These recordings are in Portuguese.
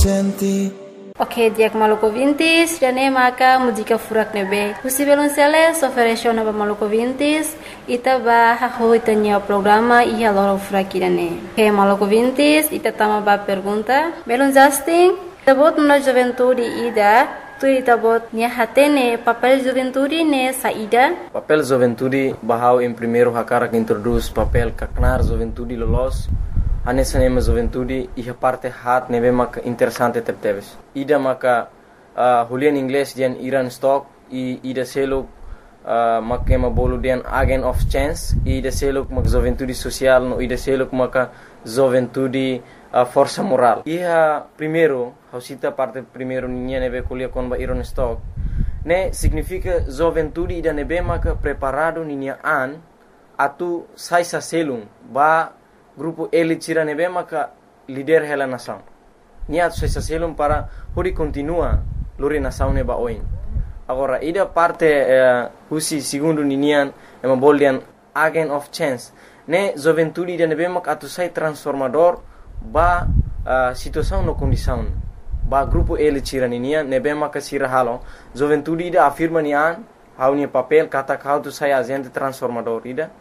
Ok, dia maluco vintis, dane maka música furak nebe. Husi Belonceles ofereceu nova maluco vintis, ita ba haho itanya programa ia loro furak dane. Ok, maluco vintis, ita tama ba pergunta. Belon Justin, tabot na juventude ida, tu ita bot nia hatene papel juventude ne saída. Papel juventude bahau em primeiro hakara que introduz papel kaknar juventude lolos. Anessa nema juventude e parte hat nebe maka interessante tepteves. Ida maka hulian inglês dian Iran stock e ida seluk maka ema bolu dian agent of chance e ida seluk maka juventude social no ida seluk maka juventude força moral. Iha primeiro, hausita parte primeiro ninha nebe kulia kon ba Iran stock. Ne significa juventude ida nebe maka preparado ninha an atu sai sa selung ba grupo elite tira nebe maka líder hela nação. Nia tu se selum para hori continua lori nação neba oin. Agora ida parte husi segundo ninian ema boldian agent of chance. Ne juventude ida nebe maka atu sai transformador ba situação no condição. Ba grupo elite tira ninian nebe maka sira halo. Juventude ida afirma nian haunia papel kata kau tu sai agente transformador ida.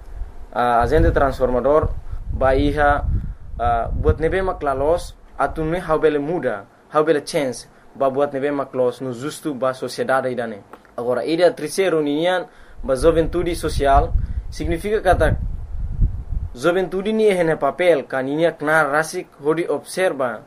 Agente transformador ba iha buat nebe maklalos atune haubele muda haubele chance ba buat nebe maklos no justo ba sociedade idane. Agora ida terceiro ninian ba juventude social significa kata juventude ni hene papel kaninia knar rasik hodi observa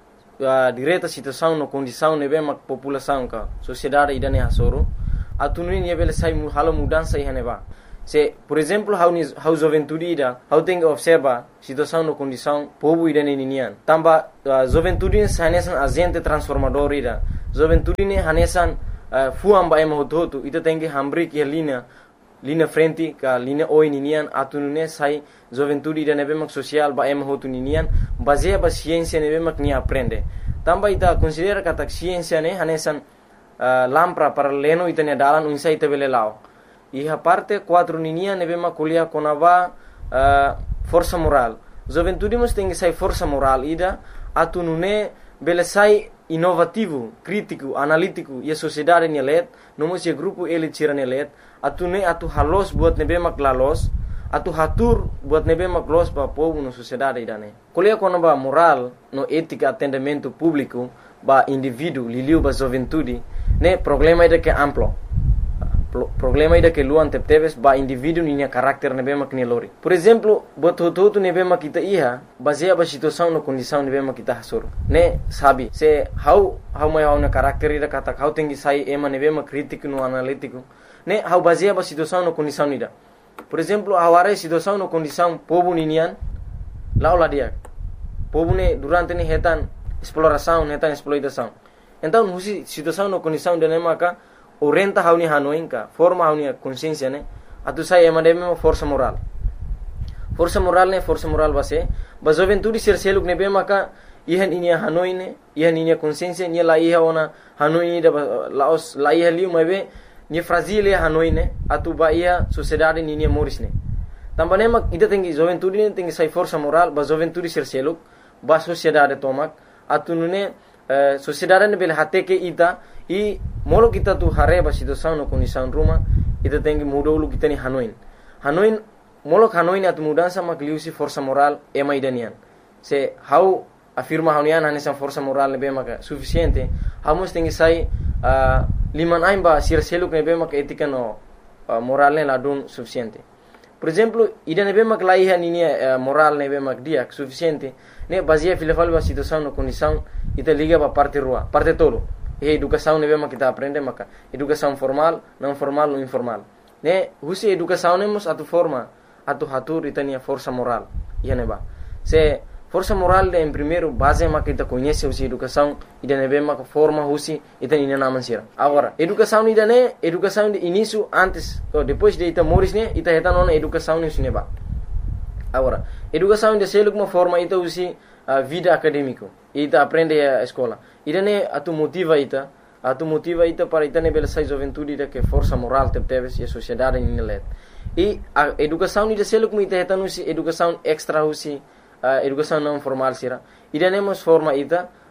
direta situação no condição nebe mak população ka sociedade idane hasoro atune ni bele sai halo mudança ihane ba. Se, por exemplo, how juventude ida, how tem que observa situação no condição povo ida ninian. Tamba juventude hanesan agente transformador ida. Juventude hanesan fuamba ema hototo ita tem que hambri que linha frente ka linha oi ninian atunune sai juventude ida nebe mak social ba ema hotu ninian baseia ba ciência nebe mak ni aprende. Tamba ita considera kata ciência ne hanesan lampra para leno ita ne dalan unsa ita bele lao. Iha parte 4 ninia nebe makulia konava força moral. Juventude mos tem que sai força moral ida atunune bele sai inovativo, crítico, analítico e a sociedade nelet, nomos e grupo ele tira nelet, atune atu halos buat nebe maklalos, atu hatur buat nebe maklos pa povo no sociedade idane. Kulia konava moral no ética atendimento público ba indivíduo liliu ba juventude, ne problema ida que amplo. Problema ida que luan tepteves ba indivíduo ninya carácter nebe mak nelori. Por exemplo, bototo nebe mak kita iha baseia ba situação no condição nebe mak kita hasor. Ne sabe se how mai na carácter ida kata how tengi sai ema nebe mak crítico no analítico. Ne how baseia ba situação no condição ida. Por exemplo, aware situação no condição povo ninian laula dia. Povo ne durante ne hetan exploração, hetan exploitação. Então, husi situação no condição de nemaka orienta hauni hanoinka forma hauni consciência ne atu sai emademe força moral base ba juventude ser seluk nebe maka ihan inia hanoine ihan inia consciência ni la iha ona hanoine da laos la iha liu mebe ni fragile hanoine atu ba ia sociedade ni ni morisne tambane mak ida tengi juventude ne tengi sai força moral ba juventude ser seluk ba sociedade tomak atu nune sociedade ne bel hate ke ita e molo kita tu hareba situação no condição ruma ita tem que mudar o kita ni hanoin molo hanoin atu mudança makliusi força moral ema idanian se how afirma haunian hanesan força moral ne bema suficiente hamos tem que sai liman aimba sir seluk ne bema etika no moral ne ladun suficiente. Por exemplo, ida ne bema laiha ni moral ne bema dia suficiente ne baseia filafal ba situação no condição ita liga ba parte rua parte tolo. E educação nebe mak kita aprende maka educação formal, não formal ou informal. Ne husi educação nemos atu forma atu hatur itania força moral. Ia neba. Se força moral de em primeiro base mak kita conhece husi educação ida nebe mak forma husi itania naman sira. Agora, educação ida ne educação de início antes ou depois de ita moris ne ita heta nona educação ne suneba. Agora, educação de seluk uma forma ita husi vida acadêmico. Ita aprende a escola. Ida ne atu motiva ita para ita ne bela sai juventude ida que força moral tepteves e a sociedade ni let. E a educação ida seluk mu ita heta nusi educação extra husi educação não formal sira. Ida ne mos forma ita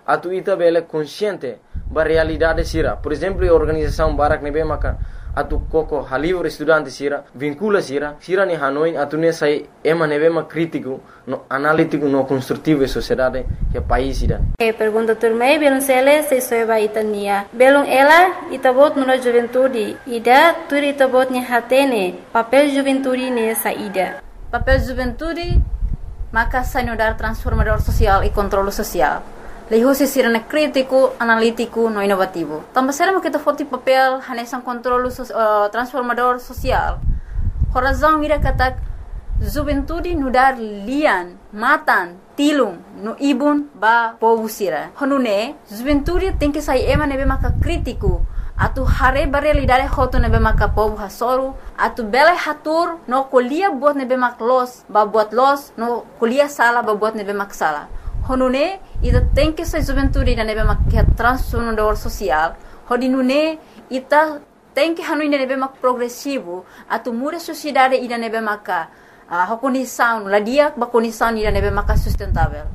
atu ita bele consciente ba realidade sira. Por exemplo, a organização Barak nebe maka atu koko halivre estudante sira vincula sira ni Hanoi atu ne sai ema nebe ma crítico no analítico no construtivo e sociedade que país ida. Pergunta turmei belum sele se soeba itania belum ela itabot nuna juventude ida turi itabot ni hatene papel juventude ne saida. Papel juventude maka sanudar transformador social e controle social. Lehusi sirene crítico, analítico, no inovativo. Também será que foto papel hanesan controle transformador social. Horazão ira kata juventude nudar lian, matan, tilung, no ibun ba povo sira. Honune juventude tem que sair ema nebe maka crítico. Atu hare ba realidade hoto nebe maka povo hasoru. Atu bele hatur no kolia buat nebe mak los, ba buat los, no kolia sala ba buat nebe mak sala. Honune ita tem que ser juventude da nebe mak transformador social. Hodinune ita tem que hanui nebe mak progressivo. Atu muda sociedade ida nebe maka condição, ladia ba condição ida nebe maka sustentável.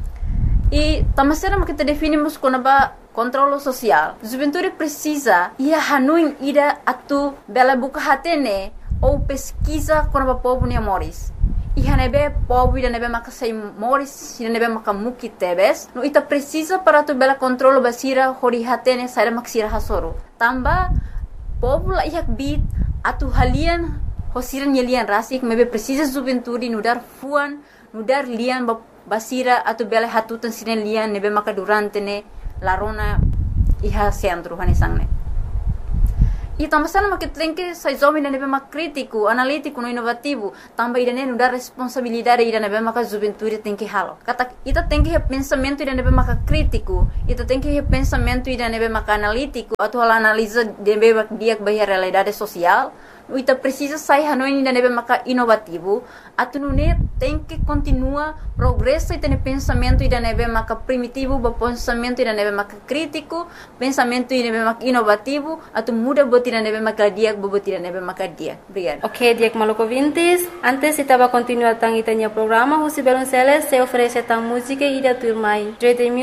E tamasera kita definimos como ba controle social. Juventude precisa ia hanui ida atu bela buka hatene ou pesquisa como ba povo ne moris. Iha nebe povo ida nebe maka sai moris ida nebe maka muki tebes no ita precisa para tu bela controle basira hori hatene sai maksira hasoro tamba povo la ihak bit atu halian hosiran yelian rasik mebe precisa juventude nudar fuan nudar lian basira atu bela hatutan sinen lian nebe maka durante ne larona iha centro hanesangne. E também sama que tem que sai jovem da nebe mak crítico, analítico, no inovativo, também ida ne dar responsabilidade ida nebe mak juventude tem que halo. Kata ita tem que pensamento ida nebe mak crítico, ita tem que pensamento ida nebe mak analítico, atau analisa nebe mak dia bahia realidade social. Ita precisa sair hanoi ida nebe mak inovativo, atu nune tem que continua progresso ita ne pensamento ida nebe mak primitivo, ba pensamento ida nebe mak crítico, pensamento ida nebe mak inovativo, atu muda tira nebe makadiak bobo tira nebe makadia. Obrigada. Ok, Diak Maluco Vintes. Antes estava continuando tang itanya programa, Husi Belonceles se oferece tang música e da turmai.